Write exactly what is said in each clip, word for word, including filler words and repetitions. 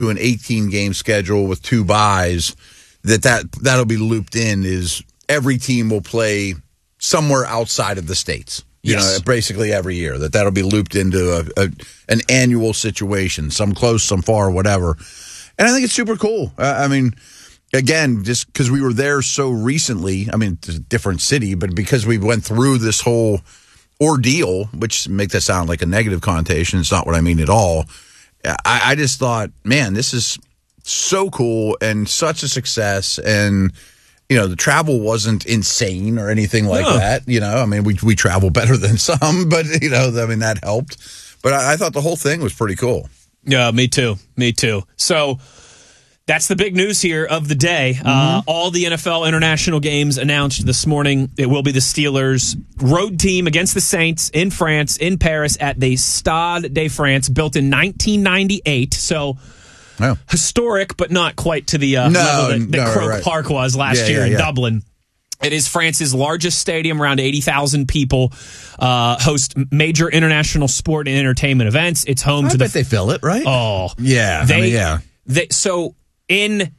to an eighteen game schedule with two byes, that, that that'll be looped in is every team will play somewhere outside of the states. You yes. know, basically every year, that that'll be looped into a, a an annual situation, some close, some far, whatever. And I think it's super cool. Uh, I mean, again, just because we were there so recently, I mean, it's a different city, but because we went through this whole ordeal, which make that sound like a negative connotation, it's not what I mean at all. I, I just thought, man, this is so cool and such a success. And you know, the travel wasn't insane or anything like no. that. You know, I mean, we we travel better than some, but, you know, I mean, that helped. But I, I thought the whole thing was pretty cool. Yeah, me too. Me too. So that's the big news here of the day. Mm-hmm. Uh, all the N F L international games announced this morning. It will be the Steelers' road team against the Saints in France, in Paris, at the Stade de France, built in nineteen ninety-eight. So... Oh. Historic, but not quite to the uh, no, level that, that no, Croke right. Park was last yeah, year yeah, in yeah. Dublin. It is France's largest stadium, around eighty thousand people, uh, host major international sport and entertainment events. It's home I to bet the... they fill it, right? Oh. Yeah. They, I mean, yeah. They, so in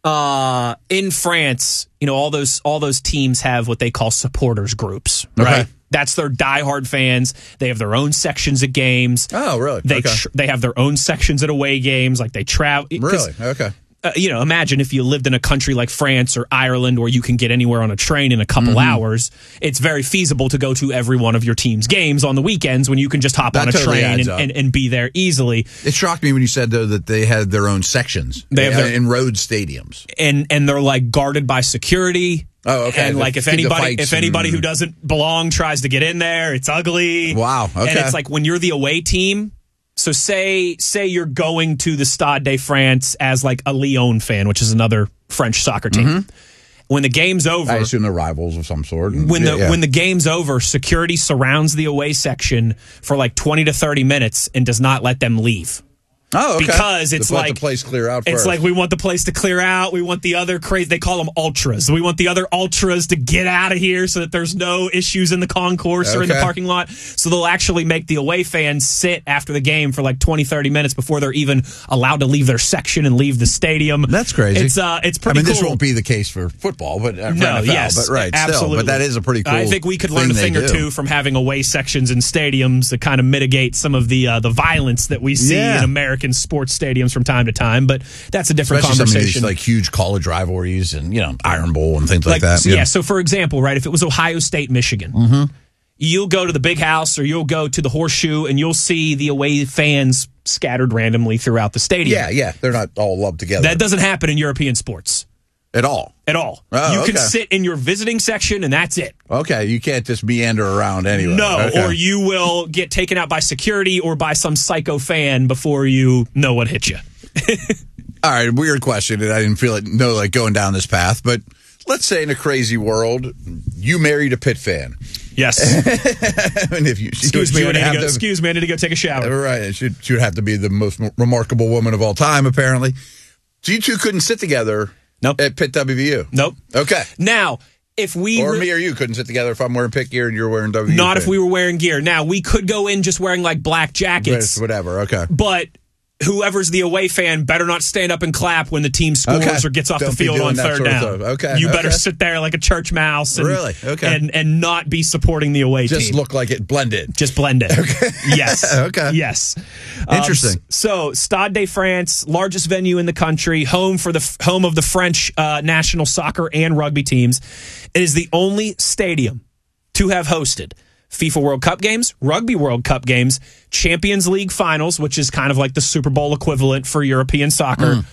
uh, in France, you know, all those all those teams have what they call supporters groups, right? Okay. That's their diehard fans. They have their own sections at games. Oh, really? They okay. tr- they have their own sections at away games. Like they travel. Really? Okay. Uh, you know, imagine if you lived in a country like France or Ireland where you can get anywhere on a train in a couple mm-hmm. hours. It's very feasible to go to every one of your team's games on the weekends when you can just hop that on a totally train and, and, and, and be there easily. It shocked me when you said, though, that they had their own sections they have their, in road stadiums. And, and they're like guarded by security. Oh, okay. And the, like if anybody if anybody and... who doesn't belong tries to get in there, it's ugly. Wow. Okay. And it's like when you're the away team. So say say you're going to the Stade de France as like a Lyon fan, which is another French soccer team. Mm-hmm. When the game's over, I assume they're rivals of some sort. When the yeah. when the game's over, security surrounds the away section for like twenty to thirty minutes and does not let them leave. Oh, okay. Because it's to let like the place clear out it's first. like we want the place to clear out. We want the other crazy. They call them ultras. We want the other ultras to get out of here so that there's no issues in the concourse okay. or in the parking lot. So they'll actually make the away fans sit after the game for like twenty, thirty minutes before they're even allowed to leave their section and leave the stadium. That's crazy. It's uh, it's pretty. I mean, cool. this won't be the case for football, but uh, for no, N F L, yes, but right, absolutely. Still, but that is a pretty cool. I think we could learn a thing or two from having away sections in stadiums to kind of mitigate some of the uh, the violence that we see yeah. in American sports stadiums from time to time, but that's a different Especially conversation. Some of these, like huge college rivalries and, you know, Iron Bowl and things like, like that. So, yeah. yeah. So, for example, right, if it was Ohio State, Michigan, mm-hmm. you'll go to the Big House or you'll go to the Horseshoe and you'll see the away fans scattered randomly throughout the stadium. Yeah, yeah. They're not all lumped together. That doesn't happen in European sports. At all? At all. Oh, you okay. can sit in your visiting section and that's it. Okay, you can't just meander around anyway. No, okay. or you will get taken out by security or by some psycho fan before you know what hit you. All right, weird question, and I didn't feel it, no, like going down this path, but let's say in a crazy world, you married a Pitt fan. Yes. and if you, excuse, she, me, I need to go, to, excuse me, I need to go take a shower. Right, she, she would have to be the most remarkable woman of all time, apparently. So you two couldn't sit together nope. at Pitt W V U? Nope. Okay. Now, if we Or re- me or you couldn't sit together if I'm wearing Pitt gear and you're wearing W V U. Not gear. if we were wearing gear. Now, we could go in just wearing like black jackets. Whatever, okay. But whoever's the away fan better not stand up and clap when the team scores okay. or gets off Don't the field on third down. Okay. You better okay. sit there like a church mouse and, really? okay. and, and not be supporting the away Just team. Just look like it blended. Just blend it. Okay. Yes. okay. Yes. Interesting. Um, so, Stade de France, largest venue in the country, home for the home of the French uh, national soccer and rugby teams. It is the only stadium to have hosted FIFA World Cup games, Rugby World Cup games, Champions League finals, which is kind of like the Super Bowl equivalent for European soccer, mm.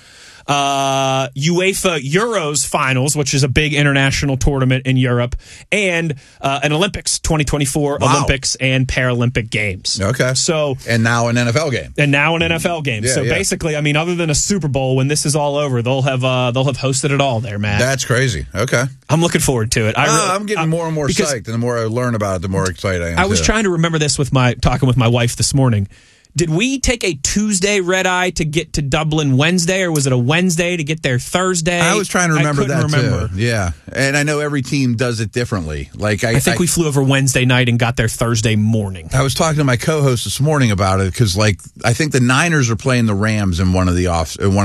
uh, UEFA Euros finals, which is a big international tournament in Europe, and uh, an Olympics, twenty twenty-four wow. Olympics and Paralympic games. Okay. So and now an N F L game. And now an N F L game. Yeah, so yeah. basically, I mean, other than a Super Bowl, when this is all over, they'll have uh, they'll have hosted it all there, Matt. That's crazy. Okay. I'm looking forward to it. I uh, really, I'm getting uh, more and more psyched, and the more I learn about it, the more excited I am. I was too. trying to remember this with my talking with my wife this morning. Did we take a Tuesday red eye to get to Dublin Wednesday, or was it a Wednesday to get there Thursday? I was trying to remember I that remember. too. Yeah, and I know every team does it differently. Like I, I think I, we flew over Wednesday night and got there Thursday morning. I was talking to my co-host this morning about it because, like, I think the Niners are playing the Rams in one of the off in one